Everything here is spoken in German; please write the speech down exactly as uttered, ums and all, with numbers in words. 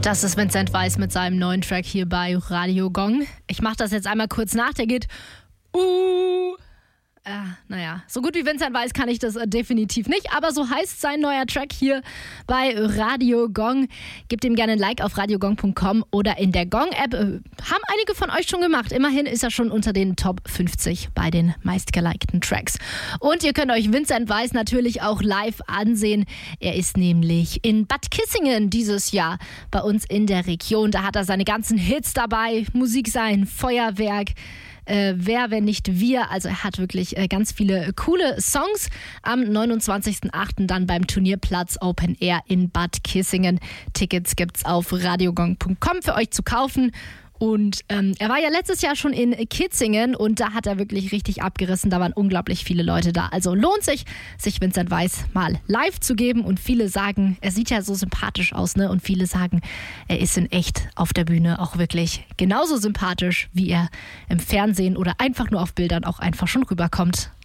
Das ist Vincent Weiss mit seinem neuen Track hier bei Radio Gong. Ich mache das jetzt einmal kurz nach, der geht uh. Äh, naja, so gut wie Vincent Weiss kann ich das äh, definitiv nicht, aber so heißt sein neuer Track hier bei Radio Gong. Gebt ihm gerne ein Like auf radiogong punkt com oder in der Gong-App. Äh, haben einige von euch schon gemacht. Immerhin ist er schon unter den Top fünfzig bei den meistgelikten Tracks. Und ihr könnt euch Vincent Weiss natürlich auch live ansehen. Er ist nämlich in Bad Kissingen dieses Jahr bei uns in der Region. Da hat er seine ganzen Hits dabei. Musik sein, Feuerwerk. Äh, wer, wenn nicht wir. Also er hat wirklich äh, ganz viele coole Songs. Am neunundzwanzigsten achten dann beim Turnierplatz Open Air in Bad Kissingen. Tickets gibt's auf radiogong punkt com für euch zu kaufen. Und ähm, er war ja letztes Jahr schon in Kitzingen und da hat er wirklich richtig abgerissen. Da waren unglaublich viele Leute da. Also lohnt sich, sich Vincent Weiss mal live zu geben. Und viele sagen, er sieht ja so sympathisch aus, ne? Und viele sagen, er ist in echt auf der Bühne auch wirklich genauso sympathisch, wie er im Fernsehen oder einfach nur auf Bildern auch einfach schon rüberkommt.